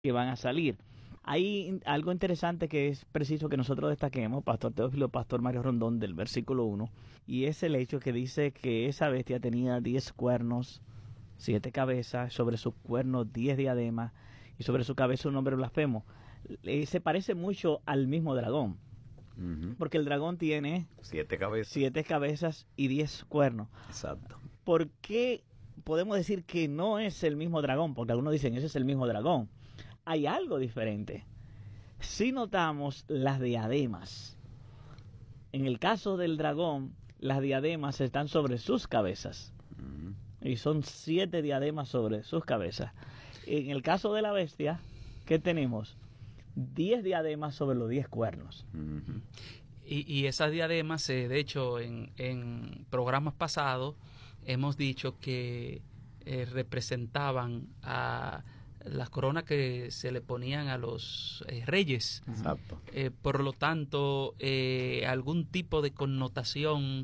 que van a salir. Hay algo interesante que es preciso que nosotros destaquemos, Pastor Teófilo, Pastor Mario Rondón, del versículo 1, y es el hecho que dice que esa bestia tenía 10 cuernos, 7 cabezas, sobre sus cuernos 10 diademas, y sobre su cabeza un nombre blasfemo. Se parece mucho al mismo dragón, porque el dragón tiene 7 cabezas. 7 cabezas y 10 cuernos. Exacto. ¿Por qué podemos decir que no es el mismo dragón? Porque algunos dicen, ese es el mismo dragón. Hay algo diferente. Si notamos las diademas, en el caso del dragón, las diademas están sobre sus cabezas. Y son 7 diademas sobre sus cabezas. En el caso de la bestia, ¿qué tenemos? 10 diademas sobre los 10 cuernos. Y esas diademas, de hecho, en programas pasados hemos dicho que representaban a las coronas que se le ponían a los reyes. Exacto. Por lo tanto, algún tipo de connotación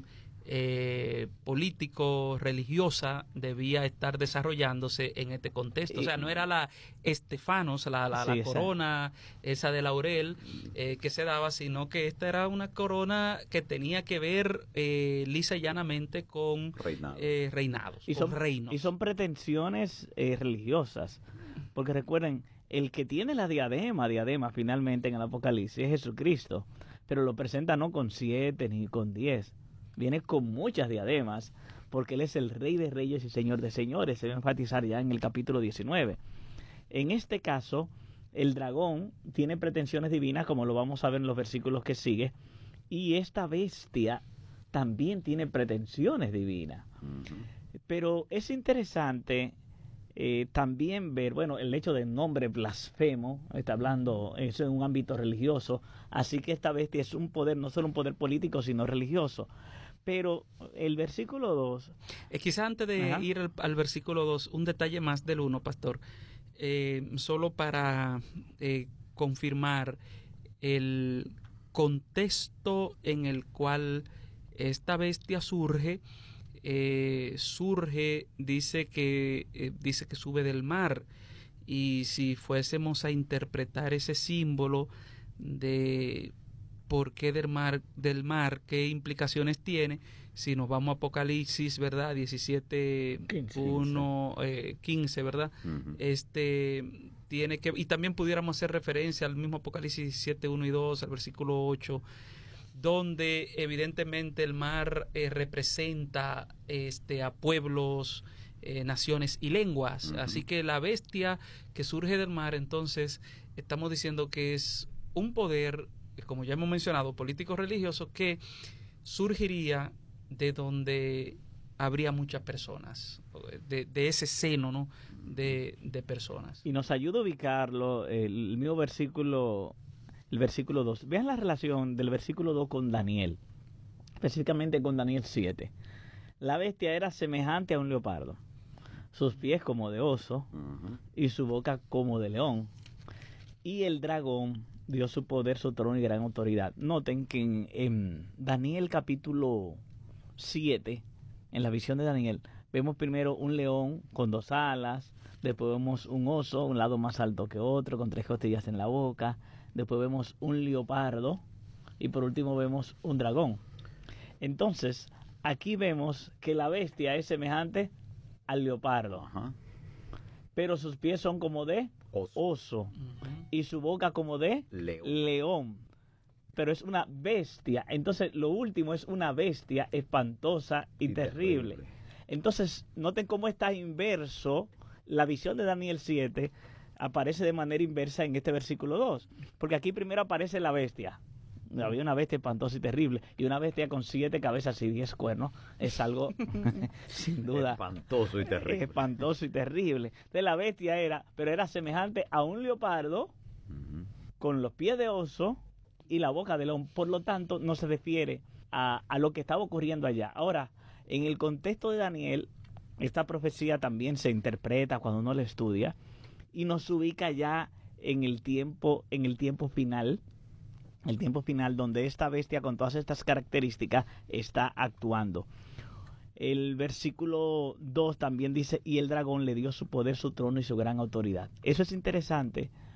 político, religiosa, debía estar desarrollándose en este contexto. O sea, no era la estefanos, la corona, esa de laurel que se daba, sino que esta era una corona que tenía que ver lisa y llanamente con reinados, y con reinos. Y son pretensiones religiosas, porque recuerden, el que tiene la diadema finalmente en el Apocalipsis es Jesucristo, pero lo presenta no con 7 ni con 10, viene con muchas diademas, porque Él es el Rey de Reyes y Señor de Señores. Se va a enfatizar ya en el capítulo 19. En este caso, el dragón tiene pretensiones divinas, como lo vamos a ver en los versículos que sigue, y esta bestia también tiene pretensiones divinas. Pero es interesante también ver, bueno, el hecho del nombre blasfemo, está hablando, eso en un ámbito religioso, así que esta bestia es un poder, no solo un poder político, sino religioso. Pero el versículo 2... quizá antes de ir al versículo 2, un detalle más del 1, pastor, solo para confirmar el contexto en el cual esta bestia surge, dice que sube del mar, y si fuésemos a interpretar ese símbolo de por qué del mar, qué implicaciones tiene, si nos vamos a Apocalipsis, ¿verdad? 17, 15, ¿verdad? Tiene que, y también pudiéramos hacer referencia al mismo Apocalipsis 17, 1 y 2, al versículo 8, donde evidentemente el mar representa a pueblos, naciones y lenguas. Así que la bestia que surge del mar, entonces estamos diciendo que es un poder, como ya hemos mencionado, político-religioso, que surgiría de donde habría muchas personas, de ese seno, ¿no?, de personas. Y nos ayuda a ubicarlo el mismo versículo, el versículo 2. Vean la relación del versículo 2 con Daniel, específicamente con Daniel 7. La bestia era semejante a un leopardo, sus pies como de oso y su boca como de león. Y el dragón dio su poder, su trono y gran autoridad. Noten que en Daniel capítulo 7, en la visión de Daniel, vemos primero un león con 2 alas, después vemos un oso, un lado más alto que otro, con 3 costillas en la boca, después vemos un leopardo y por último vemos un dragón. Entonces, aquí vemos que la bestia es semejante al leopardo, pero sus pies son como de oso y su boca como de león. Pero es una bestia. Entonces lo último es una bestia espantosa y terrible. Entonces noten cómo está inverso. La visión de Daniel 7 aparece de manera inversa en este versículo 2, porque aquí primero aparece la bestia. Había una bestia espantosa y terrible, y una bestia con 7 cabezas y 10 cuernos es algo sin duda espantoso y terrible. Espantoso y terrible. Entonces la bestia era semejante a un leopardo con los pies de oso y la boca de león. Por lo tanto, no se refiere a lo que estaba ocurriendo allá. Ahora, en el contexto de Daniel, esta profecía también se interpreta cuando uno la estudia y nos ubica ya en el tiempo final. El tiempo final donde esta bestia con todas estas características está actuando. El versículo 2 también dice, y el dragón le dio su poder, su trono y su gran autoridad. Eso es interesante